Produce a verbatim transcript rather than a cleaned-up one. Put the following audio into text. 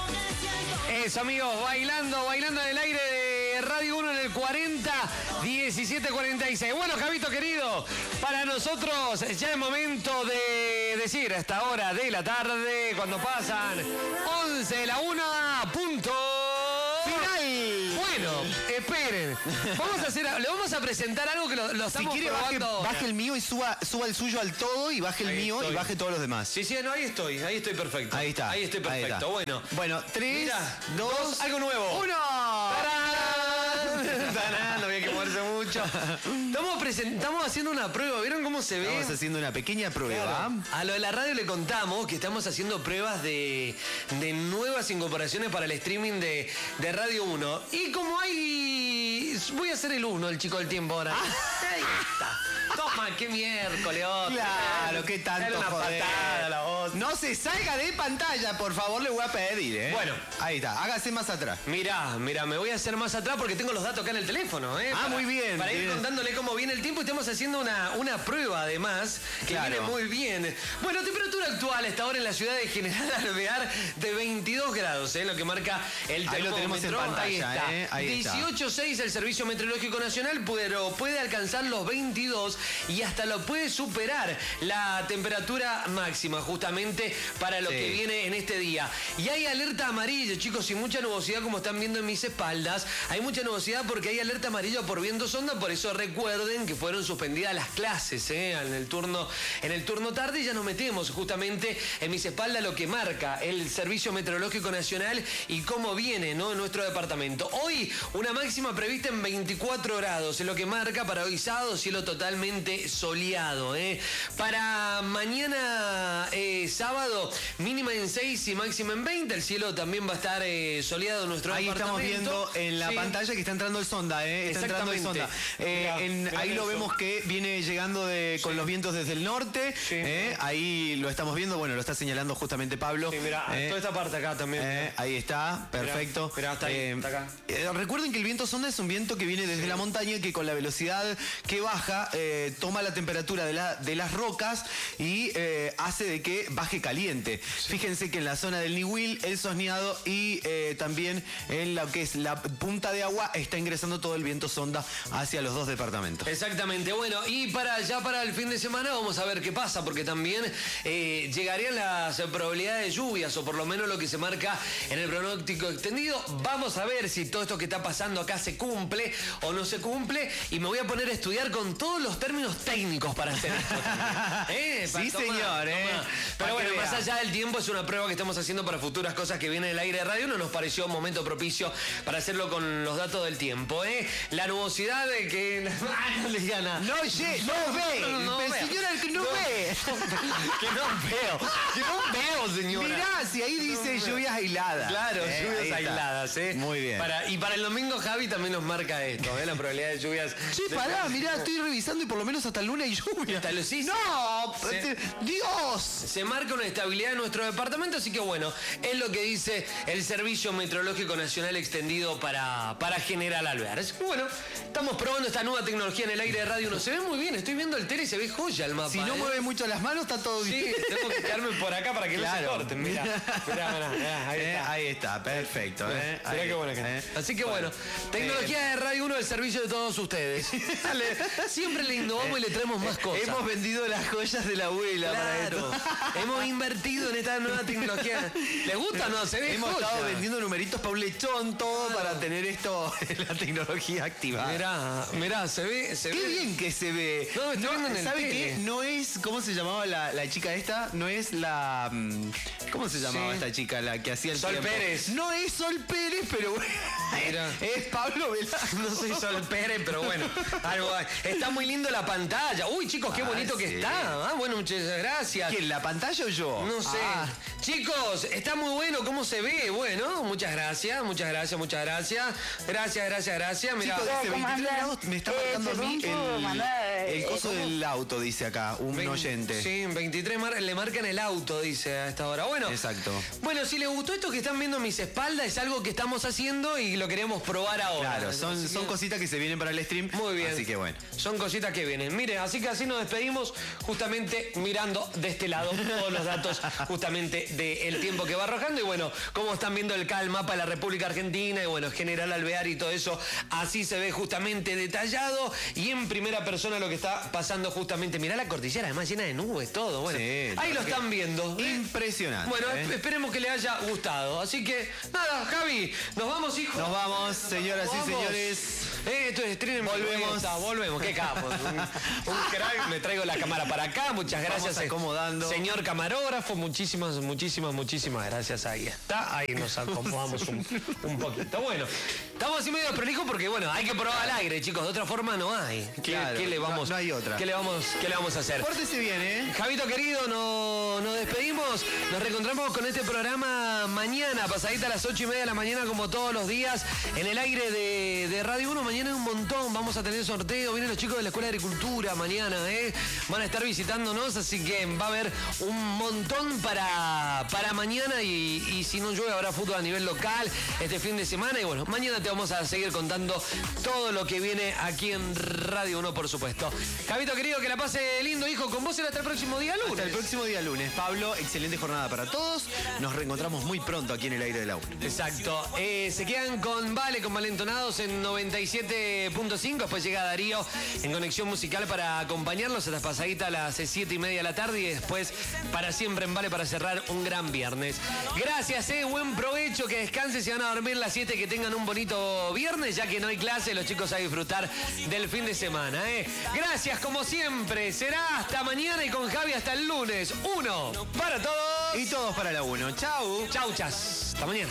Eso, amigos, bailando, bailando en el aire de Radio uno en el cuarenta diecisiete cuarenta y seis. Bueno, Javito querido, para nosotros ya es momento de decir a esta hora de la tarde, cuando pasan once de la una, punto final. Bueno, esperen. Vamos a hacer, le vamos a presentar algo que lo, lo estamos si quiere, probando. Baje, baje el mío y suba, suba el suyo al todo y baje el Ahí mío estoy. y baje todos los demás. Sí, sí, no, ahí estoy, ahí estoy perfecto. Ahí está. Ahí estoy ahí perfecto. está. Bueno. Bueno, tres, Mira, dos, dos, algo nuevo. uno. ¡Tarán! ¡Tarán! No había que moverse mucho. Estamos, present- estamos haciendo una prueba. ¿Vieron cómo se ve? Estamos haciendo una pequeña prueba. Claro. A lo de la radio le contamos que estamos haciendo pruebas de, de nuevas incorporaciones para el streaming de, de Radio uno. Y como hay... Voy a hacer el uno, el chico del tiempo ahora. Ahí está. Toma, qué miércoles, otro. Claro, qué tanto, Dale una joder. patada a la voz. No se salga de pantalla, por favor, le voy a pedir, ¿eh? Bueno. Ahí está, hágase más atrás. Mirá, mirá, me voy a hacer más atrás porque tengo los datos acá en el teléfono, ¿eh? Ah, Para- muy bien, Para ir bien. contándole cómo viene el tiempo y estamos haciendo una, una prueba además que Claro. viene muy bien. Bueno, temperatura actual a esta hora en la ciudad de General Alvear de veintidós grados, ¿eh? Lo que marca el Ahí lo tenemos en termómetro. pantalla, Ahí está. ¿eh? Ahí está. dieciocho punto seis el Servicio Meteorológico Nacional, pero puede alcanzar los veintidós y hasta lo puede superar la temperatura máxima justamente para lo Sí. que viene en este día. Y hay alerta amarilla, chicos, y mucha nubosidad como están viendo en mis espaldas. Hay mucha nubosidad porque hay alerta amarilla por viento sonda, por eso recuerden que fueron suspendidas las clases, ¿eh? en el turno, en el turno tarde, y ya nos metemos justamente en mis espaldas lo que marca el Servicio Meteorológico Nacional y cómo viene, ¿no? en nuestro departamento. Hoy una máxima prevista en veinticuatro grados, es lo que marca para hoy sábado, cielo totalmente soleado. ¿eh? Para mañana eh, sábado, mínima en seis y máxima en veinte, el cielo también va a estar eh, soleado en nuestro Ahí estamos departamento. viendo en la Sí. pantalla que está entrando el sonda, ¿eh? Está entrando el sonda. Exactamente. Eh, Mirá, en- mirá ahí lo eso. vemos que viene llegando de, con Sí. los vientos desde el norte. Sí. ¿eh? Ahí lo estamos viendo, bueno, lo está señalando justamente Pablo. Sí, mira, ¿eh? toda esta parte acá también. Eh, ahí está, perfecto. mirá, está ahí, está acá. eh, recuerden que el viento sonda es un viento que viene desde la montaña, que con la velocidad que baja eh, toma la temperatura de, la, de las rocas y eh, hace de que baje caliente. Fíjense que en la zona del Niwil, el Sosneado y eh, también en lo que es la punta de agua está ingresando todo el viento sonda hacia los dos departamentos. Exactamente, bueno, y para ya para el fin de semana vamos a ver qué pasa, porque también eh, llegarían las probabilidades de lluvias, o por lo menos lo que se marca en el pronóstico extendido. Vamos a ver si todo esto que está pasando acá se cumple o no se cumple, y me voy a poner a estudiar con todos los términos técnicos para hacer esto también. ¿Eh? Pa- Sí, toma, señor, ¿eh? toma. Pa' Pero bueno, que más vea. allá del tiempo, es una prueba que estamos haciendo para futuras cosas que vienen en el aire de Radio uno. Nos pareció un momento propicio para hacerlo con los datos del tiempo, ¿eh? La nubosidad de que... Ah, no le diga nada. No, ye- no ve, No, no el veo. señor al que no, No. ve. Que no veo, que no veo, señora. Mirá, si ahí dice No, lluvias aisladas. Claro, Eh, ahí lluvias está. aisladas, ¿eh? Muy bien. Para, y para el domingo Javi también nos marca esto, ¿eh? La probabilidad de lluvias. Che, de- pará, mirá, estoy revisando y por lo menos hasta el lunes hay lluvia. Hasta el- sí, sí. No, Sí. te- Dios. Se marca una estabilidad en nuestro departamento, así que bueno, es lo que dice el Servicio Meteorológico Nacional extendido para, para General Alvear. Así que bueno, estamos probando esta nueva tecnología en el aire de Radio uno. Se ve muy bien, estoy viendo el tele y se ve joya el mapa. Si no ¿eh? mueve mucho las manos, está todo Sí, bien. tengo que quedarme por acá para que no se corten. Mirá, mirá, mirá, mirá, ahí Eh, está. ahí está, perfecto. Eh, Mirá ahí, qué buena que eh. es. Así que bueno, tecnología de Radio uno al servicio de todos ustedes. Dale, siempre le innovamos y le traemos más cosas. Hemos vendido las joyas de la abuela para Claro, esto. hemos invertido en esta nueva tecnología. ¿Les gusta o no? Se ve Hemos joya. estado vendiendo numeritos pa' un lechón, todo Claro. para tener esto, la tecnología activada. Mirá, mirá, se ve, se Qué ve. bien que se ve. No, estoy viendo en el ¿Sabe tele. qué? No es, ¿cómo se llamaba la, la chica esta? No es la... mm, ¿Cómo se llamaba Sí. esta chica, la que hacía el Sol tiempo? Pérez. No es Sol Pérez, pero bueno, Mira. es Pablo Velasco. No soy Sol Pérez, pero bueno, algo hay. Está muy lindo la pantalla. Uy, chicos, qué Ah, bonito que sí. está. Ah, bueno, muchas gracias. ¿Quién, la pantalla o yo? No sé. Ah, Chicos, está muy bueno cómo se ve. Bueno, muchas gracias, muchas gracias, muchas gracias. Gracias, gracias, gracias. Mira, chicos, dice ¿cómo veintitrés andan? grados, me está Eh, marcando a mí perdón por el, mandar, el eh, coso ¿cómo? del auto, dice acá, un vein- oyente. Sí, veintitrés mar- le marcan el auto, dice a esta hora. Bueno, Exacto. Bueno, si les gustó esto que están viendo viendo mis espaldas es algo que estamos haciendo y lo queremos probar ahora. Claro, son, Así son que- cositas que se vienen para el stream. Muy bien. Así que bueno. Son cositas que vienen. Mire, así que así nos despedimos justamente mirando de este lado todos los datos justamente del tiempo que va arrojando. Y bueno, como están viendo el, el mapa de la República Argentina y bueno, General Alvear y todo eso, así se ve justamente detallado y en primera persona lo que está pasando justamente. Mirá la cordillera, además llena de nubes, todo. Bueno, Sí, ahí lo que- están viendo. Impresionante. Bueno, ¿eh? esperemos que le haya gustado. Así que, nada, Javi, nos vamos, hijo. Nos vamos, señoras y Vamos. señores. Eh, esto es streaming. Volvemos. Ahí está, volvemos. Qué capos. Un, un crack. Me traigo la cámara para acá. Muchas gracias. Vamos acomodando. Señor camarógrafo, muchísimas, muchísimas, muchísimas gracias. Ahí está. Ahí nos acomodamos un, un poquito. Bueno, estamos así medio prolijos porque, bueno, hay que probar al aire, chicos. De otra forma no hay. ¿Qué, Claro, qué le vamos, no- no hay otra. ¿qué le vamos, qué le vamos a hacer? Pórtese bien, ¿eh? Javito querido, no- nos despedimos. Nos reencontramos con este programa mañana, pasadita a las ocho y media de la mañana, como todos los días, en el aire de, de Radio uno. Mañana hay un montón. Vamos a tener sorteo. Vienen los chicos de la Escuela de Agricultura mañana, ¿eh? Van a estar visitándonos, así que va a haber un montón para, para mañana. Y, y si no llueve, habrá fútbol a nivel local este fin de semana. Y bueno, mañana te vamos a seguir contando todo lo que viene aquí en Radio uno, por supuesto. Javito querido, que la pase lindo, hijo. Con vos será hasta el próximo día lunes. Hasta el próximo día lunes. Pablo, excelente jornada para todos. Nos reencontramos muy pronto aquí en el aire de la U. Exacto. Eh, se quedan con Vale, con Valentonados en noventa y siete punto cinco. Después llega Darío en conexión musical para acompañarlos hasta pasadita a las siete y media de la tarde. Y después para siempre en Vale para cerrar un gran viernes. Gracias, eh. Buen provecho. Que descansen. Si van a dormir las siete, que tengan un bonito viernes. Ya que no hay clase, los chicos a disfrutar del fin de semana, eh. Gracias, como siempre. Será hasta mañana y con Javi hasta el lunes. Uno para todos. Y todos para la uno. Chau. Chau, chas. Hasta mañana.